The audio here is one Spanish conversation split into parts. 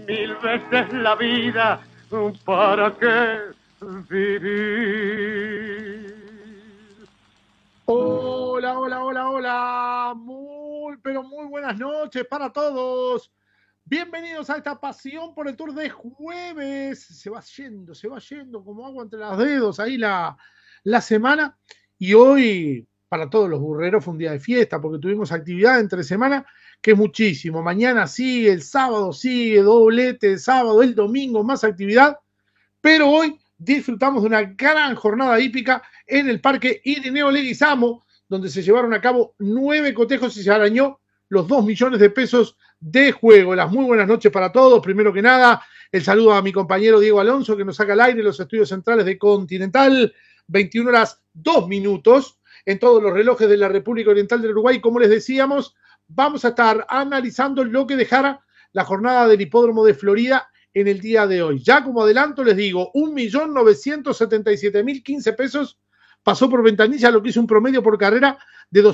mil veces la vida, ¿para qué vivir? Hola, hola, hola, hola. Muy, pero muy buenas noches para todos. Bienvenidos a esta pasión por el Tour de jueves. Se va yendo como agua entre los dedos ahí la semana. Y hoy, para todos los burreros, fue un día de fiesta porque tuvimos actividad entre semana, que es muchísimo. Mañana sigue, el sábado sigue, doblete, el sábado, el domingo, más actividad. Pero hoy disfrutamos de una gran jornada hípica en el Parque Irineo Leguizamo, donde se llevaron a cabo 9 cotejos y se arañó los 2 millones de pesos de juego. Las muy buenas noches para todos. Primero que nada, el saludo a mi compañero Diego Alonso, que nos saca al aire los estudios centrales de Continental, 21 horas 2 minutos, en todos los relojes de la República Oriental del Uruguay. Como les decíamos, vamos a estar analizando lo que dejara la jornada del Hipódromo de Florida en el día de hoy. Ya como adelanto les digo, 1.977.015 pesos pasó por ventanilla, lo que hizo un promedio por carrera de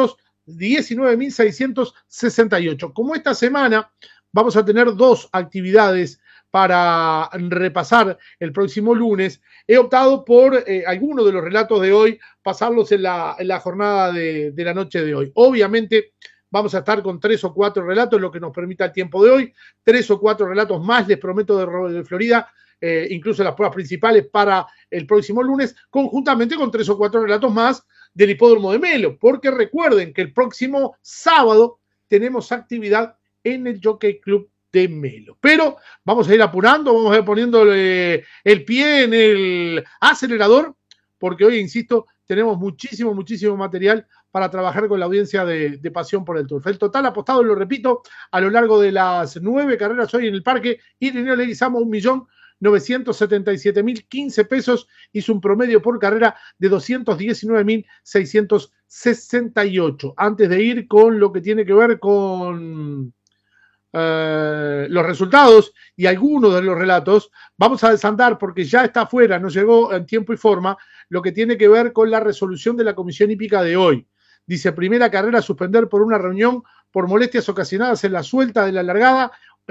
219.668. Como esta semana vamos a tener 2 actividades para repasar el próximo lunes, he optado por algunos de los relatos de hoy, pasarlos en la jornada de la noche de hoy. Obviamente, vamos a estar con 3 o 4 relatos, lo que nos permita el tiempo de hoy. 3 o 4 relatos más, les prometo, de Florida, incluso las pruebas principales para el próximo lunes, conjuntamente con 3 o 4 relatos más del Hipódromo de Melo, porque recuerden que el próximo sábado tenemos actividad en el Jockey Club de Melo. Pero vamos a ir apurando, vamos a ir poniéndole el pie en el acelerador, porque hoy, insisto, tenemos muchísimo material para trabajar con la audiencia de Pasión por el Turf. El total apostado, lo repito, a lo largo de las 9 carreras hoy en el Parque Irineo Leguizamo, 1.977.015 pesos, hizo un promedio por carrera de 219.668. Antes de ir con lo que tiene que ver con los resultados y algunos de los relatos, vamos a desandar porque ya está afuera, no llegó en tiempo y forma, lo que tiene que ver con la resolución de la Comisión Hípica de hoy. Dice, primera carrera a suspender por una reunión por molestias ocasionadas en la suelta de la largada,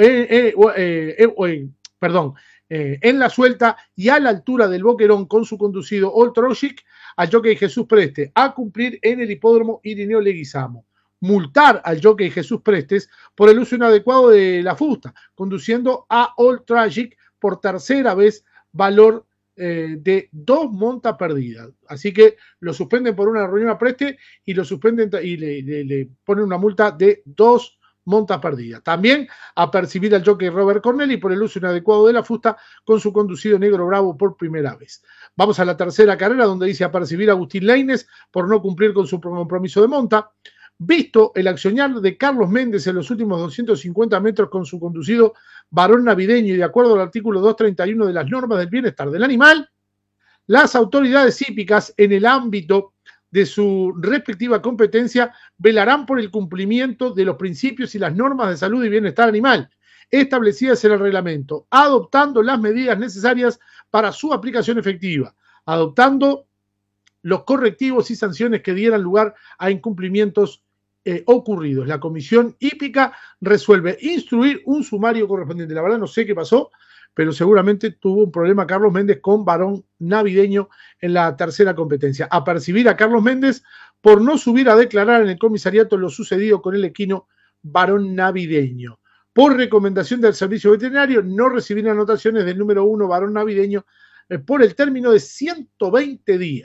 en la suelta y a la altura del Boquerón con su conducido Old Trojic al jockey Jesús Preste, a cumplir en el Hipódromo Irineo Leguizamo. Multar al jockey Jesús Prestes por el uso inadecuado de la fusta, conduciendo a Old Tragic por tercera vez, valor de 2 montas perdidas. Así que lo suspenden por una reunión a Preste y lo suspenden y le ponen una multa de 2 montas perdidas. También a percibir al jockey Robert Corneli por el uso inadecuado de la fusta con su conducido Negro Bravo por primera vez. Vamos a la tercera carrera, donde dice a percibir a Agustín Lainez por no cumplir con su compromiso de monta. Visto el accionar de Carlos Méndez en los últimos 250 metros con su conducido Varón Navideño y de acuerdo al artículo 231 de las normas del bienestar del animal, las autoridades hípicas en el ámbito de su respectiva competencia velarán por el cumplimiento de los principios y las normas de salud y bienestar animal establecidas en el reglamento, adoptando las medidas necesarias para su aplicación efectiva, adoptando los correctivos y sanciones que dieran lugar a incumplimientos ocurridos. La Comisión Hípica resuelve instruir un sumario correspondiente. La verdad no sé qué pasó, pero seguramente tuvo un problema Carlos Méndez con Varón Navideño en la tercera competencia. A percibir a Carlos Méndez por no subir a declarar en el comisariato lo sucedido con el equino Varón Navideño. Por recomendación del servicio veterinario, no recibir anotaciones del número 1 Varón Navideño por el término de 120 días.